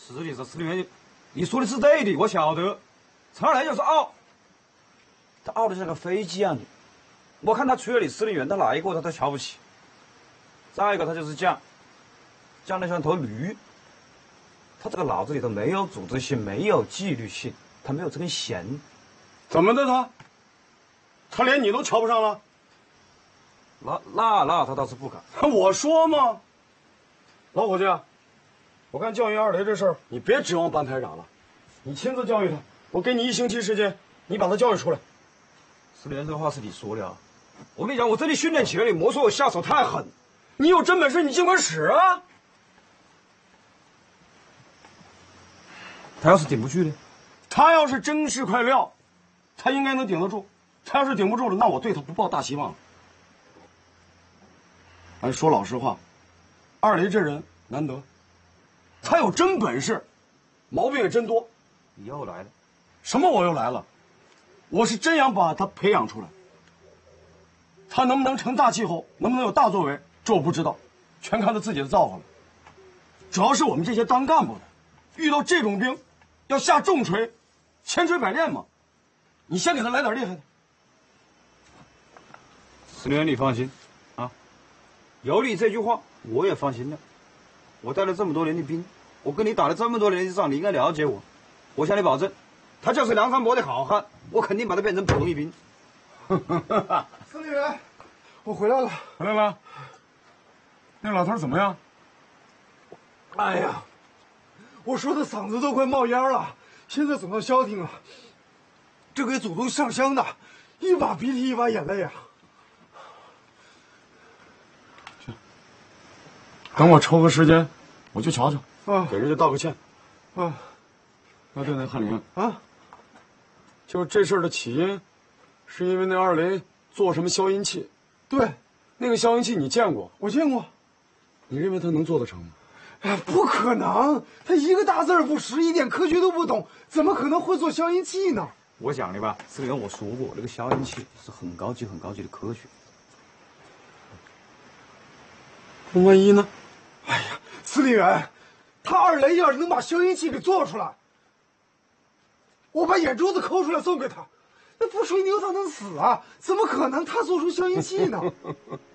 是的，这司令员，你说的是对的，我晓得。陈二雷就是傲，他傲的像个飞机一样的。我看他除了你司令员，他哪一个他都瞧不起。再一个，他就是犟得像头驴。他这个脑子里头没有组织性，没有纪律性，他没有这根弦。 怎么的他连你都瞧不上了？ 那他倒是不敢。 我说嘛，老伙计，我看教育二雷这事儿，你别指望班台长了，你亲自教育他。我给你1星期时间，你把他教育出来。 司令员，这话是你说的啊！我跟你讲，我这里训练起来，你莫说我下手太狠。 你有真本事，你尽管使啊！ 他要是顶不住呢？ 他要是真是块料，他应该能顶得住。他要是顶不住了，那我对他不抱大希望了。哎，说老实话，二雷这人难得，他有真本事，毛病也真多。 你又来了？ 什么我又来了？我是真想把他培养出来。他能不能成大气候，能不能有大作为，这我不知道，全看他自己的造化了。主要是我们这些当干部的，遇到这种兵，要下重锤，千锤百炼嘛。你先给他来点厉害的。 司令员，你放心啊，有你这句话，我也放心了。我带了这么多年的兵，我跟你打了这么多年的仗，你应该了解我。我向你保证，他就是梁山伯的好汉，我肯定把他变成普通一兵。 司令员，我回来了。 回来了。那老头怎么样？ 哎呀，我说的嗓子都快冒烟了，现在总算消停了。这给祖宗上香的，一把鼻涕一把眼泪啊！ 去，等我抽个时间，我去瞧瞧，给人家道个歉。 啊， 对，翰林啊， 就是这事儿的起因，是因为那二雷做什么消音器？ 对， 那个消音器你见过？ 我见过。 你认为他能做得成吗？ 哎，不可能！他一个大字儿不识，一点科学都不懂，怎么可能会做消音器呢？ 我讲的吧，司令员，我说过，那个消音器是很高级、很高级的科学。 那万一呢？ 哎呀，司令员，他二雷要是能把消音器给做出来，我把眼珠子抠出来送给他，那不吹牛他能死啊？怎么可能他做出消音器呢？